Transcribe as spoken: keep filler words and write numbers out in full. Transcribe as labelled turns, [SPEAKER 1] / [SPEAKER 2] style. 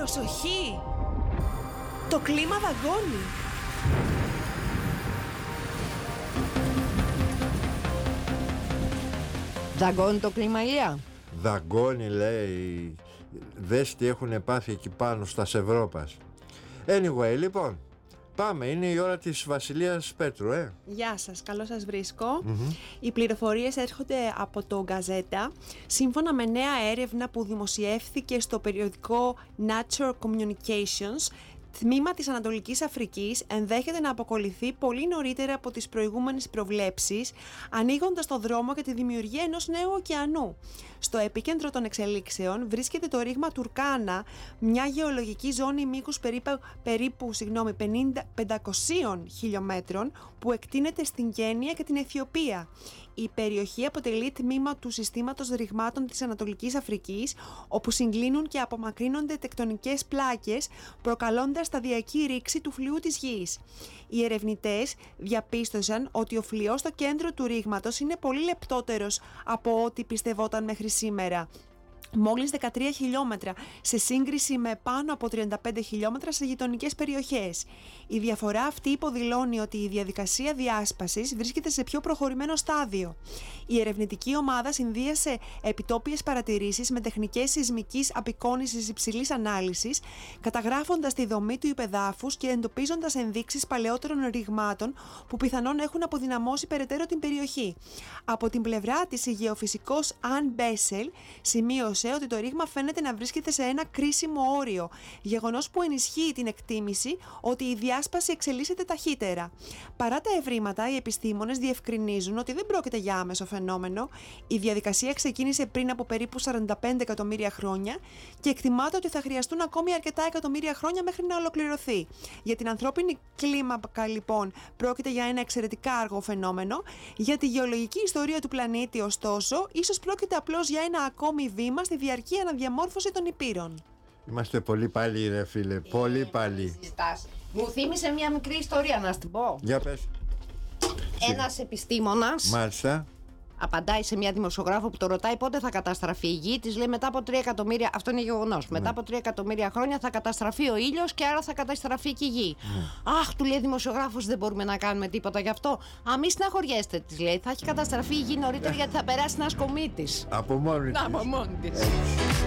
[SPEAKER 1] Προσοχή! Το κλίμα δαγκώνει.
[SPEAKER 2] Δαγκώνει το κλίμα, Ηλία?
[SPEAKER 3] Δαγκώνει, λέει. Δες τι έχουν πάθει εκεί πάνω στα Ευρώπας. Anyway, λοιπόν, πάμε. Είναι η ώρα της Βασιλείας Πέτρου, ε.
[SPEAKER 1] Γεια σας, καλώς σας βρίσκω.
[SPEAKER 3] Mm-hmm.
[SPEAKER 1] Οι πληροφορίες έρχονται από το Γκαζέτα. Σύμφωνα με νέα έρευνα που δημοσιεύθηκε στο περιοδικό Nature Communications, τμήμα της Ανατολικής Αφρικής ενδέχεται να αποκολληθεί πολύ νωρίτερα από τις προηγούμενες προβλέψεις, ανοίγοντας το δρόμο για τη δημιουργία ενός νέου ωκεανού. Στο επίκεντρο των εξελίξεων βρίσκεται το ρήγμα Τουρκάνα, μια γεωλογική ζώνη μήκους περίπου, περίπου συγγνώμη, πεντακόσιων χιλιόμετρων που εκτείνεται στην Κένια και την Αιθιοπία. Η περιοχή αποτελεί τμήμα του συστήματος ρηγμάτων της Ανατολικής Αφρικής, όπου συγκλίνουν και απομακρύνονται τεκτονικές πλάκες, προκαλώντας σταδιακή ρήξη του φλοιού της γης. Οι ερευνητές διαπίστωσαν ότι ο φλοιός στο κέντρο του ρήγματος είναι πολύ λεπτότερος από ό,τι πιστευόταν μέχρι σήμερα. Μόλις δεκατρία χιλιόμετρα σε σύγκριση με πάνω από τριάντα πέντε χιλιόμετρα σε γειτονικές περιοχές. Η διαφορά αυτή υποδηλώνει ότι η διαδικασία διάσπασης βρίσκεται σε πιο προχωρημένο στάδιο. Η ερευνητική ομάδα συνδύασε επιτόπιες παρατηρήσεις με τεχνικές σεισμικής απεικόνησης υψηλής ανάλυσης, καταγράφοντας τη δομή του υπεδάφους και εντοπίζοντας ενδείξεις παλαιότερων ρηγμάτων που πιθανόν έχουν αποδυναμώσει περαιτέρω την περιοχή. Από την πλευρά της, η γεωφυσικός Αν Μπέσελ σημείωσε ότι το ρήγμα φαίνεται να βρίσκεται σε ένα κρίσιμο όριο, γεγονός που ενισχύει την εκτίμηση ότι η διάσπαση εξελίσσεται ταχύτερα. Παρά τα ευρήματα, οι επιστήμονες διευκρινίζουν ότι δεν πρόκειται για άμεσο φαινόμενο. Η διαδικασία ξεκίνησε πριν από περίπου σαράντα πέντε εκατομμύρια χρόνια και εκτιμάται ότι θα χρειαστούν ακόμη αρκετά εκατομμύρια χρόνια μέχρι να ολοκληρωθεί. Για την ανθρώπινη κλίμακα, λοιπόν, πρόκειται για ένα εξαιρετικά αργό φαινόμενο. Για τη γεωλογική ιστορία του πλανήτη, ωστόσο, ίσως πρόκειται απλώς για ένα ακόμη βήμα στη διαρκή αναδιαμόρφωση των υπήρων.
[SPEAKER 3] Είμαστε πολύ πάλι, ρε φίλε, ε, πολύ πάλι.
[SPEAKER 2] Μου θύμισε μια μικρή ιστορία, να την πω.
[SPEAKER 3] Για πες.
[SPEAKER 2] Ένας επιστήμονας
[SPEAKER 3] Μάλιστα.
[SPEAKER 2] απαντάει σε μια δημοσιογράφο που το ρωτάει πότε θα καταστραφεί η γη. Της λέει μετά από τρία εκατομμύρια, αυτό είναι γεγονός. Ναι. Μετά από τρία εκατομμύρια χρόνια θα καταστραφεί ο ήλιος και άρα θα καταστραφεί και η γη. Ναι. Αχ, του λέει δημοσιογράφος, δεν μπορούμε να κάνουμε τίποτα γι' αυτό. Α, μη στεναχωριέστε, της λέει. Θα έχει καταστραφεί η γη νωρίτερα γιατί θα περάσει ένας κομήτης.
[SPEAKER 3] Από μόνη της.
[SPEAKER 2] Από μόνη της.